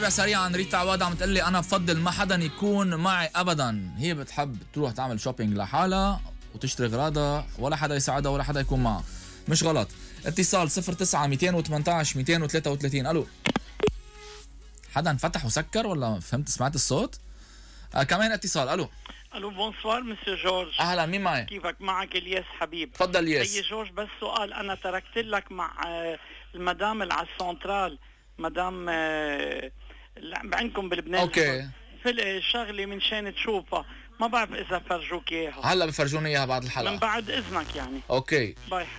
سريعا ريتا عواد عم تقلي انا بفضل ما حدا يكون معي ابدا. هي بتحب تروح تعمل شوبينج لحالها وتشتري غراضها، ولا حدا يساعدها ولا حدا يكون معها. مش غلط. اتصال 09 218 233. الو، حدا انفتح وسكر ولا فهمت سمعت الصوت؟ كمان اتصال. الو بونسوار مسيو جورج. اهلا، مين معي؟ كيفك؟ معك الياس حبيب. تفضل ياس. سي جورج بس سؤال، انا تركت لك مع المدام اللي على السنترال، مدام عندكم بلبنان. اوكي. في شغله من شان تشوفها، ما بعرف اذا فرجوك اياها. هلا بفرجوني اياها بعد الحلقه من بعد اذنك يعني. اوكي باي.